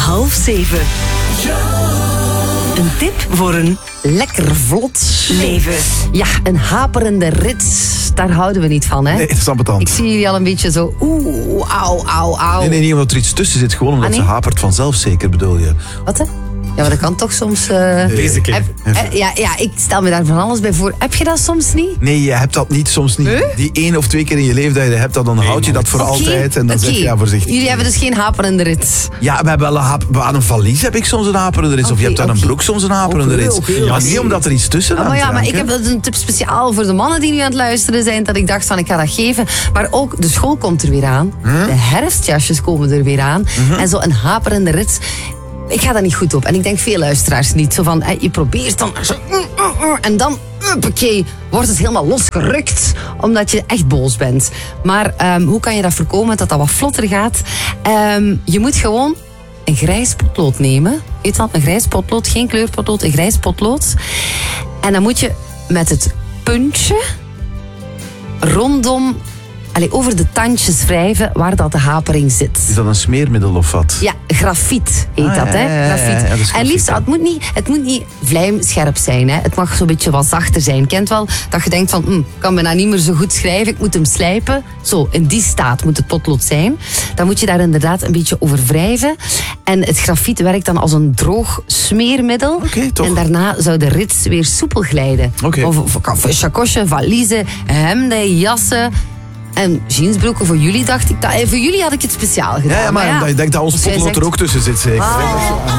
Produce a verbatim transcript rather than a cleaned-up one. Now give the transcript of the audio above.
half zeven. Een tip voor een lekker vlot leven. Ja, een haperende rit, daar houden we niet van, hè? Nee, dat is ambetant. Ik zie jullie al een beetje zo, oeh, auw, auw, auw. Nee, nee, niet omdat er iets tussen zit. Gewoon omdat Ah, nee? ze hapert vanzelf, zeker, bedoel je. Wat, hè? Ja, maar dat kan toch soms... Uh... Deze keer. Heb, eh, ja, ja, ik stel me daar van alles bij voor. Heb je dat soms niet? Nee, je hebt dat niet, soms niet. Huh? Die één of twee keer in je leven dat je dat hebt, dan houd je dat voor Oké, altijd. En dan oké. zeg je, ja, voorzichtig. Jullie hebben dus geen haperende rit. Ja, we hebben wel een, hap, aan een valies heb ik soms een haperende rits. Of Oké, je hebt aan een oké. broek soms een haperende Oké, rits. oké, Maar oké. niet omdat er iets tussen Ah, maar hangt, ja, maar ik Anke. heb een tip speciaal voor de mannen die nu aan het luisteren zijn, dat ik dacht van ik ga dat geven. Maar ook de school komt er weer aan. De herfstjasjes komen er weer aan. En zo een haperende rit. Ik ga daar niet goed op. En ik denk veel luisteraars niet. Zo van, eh, je probeert dan... Zo, mm, mm, mm, en dan, uppakee, wordt het helemaal losgerukt. Omdat je echt boos bent. Maar ehm, hoe kan je dat voorkomen dat dat wat vlotter gaat? Ehm, je moet gewoon een grijs potlood nemen. Weet je wat? Een grijs potlood. Geen kleurpotlood, een grijs potlood. En dan moet je met het puntje rondom... Allee, over de tandjes wrijven waar dat de hapering zit. Is dat een smeermiddel of wat? Ja, grafiet heet Ah, dat, hè? ja, ja, ja, ja, Grafiet. ja, dat is En grafiet, liefst, ja. het moet niet, het moet niet vlijmscherp zijn, hè? Het mag zo'n beetje wat zachter zijn. Je kent wel dat je denkt van, hm, ik kan bijna niet meer zo goed schrijven, ik moet hem slijpen. Zo, in die staat moet het potlood zijn. Dan moet je daar inderdaad een beetje over wrijven. En het grafiet werkt dan als een droog smeermiddel. Oké, toch. En daarna zou de rits weer soepel glijden. Oké. Of, of, of chacosje, valiezen, hemden, jassen... En jeansbroeken voor jullie dacht ik dat. En voor jullie had ik het speciaal gedaan. Ja, ja, maar, ja, ik denk dat ons als jij potlood er zegt- ook tussen zit, zeker. Ah.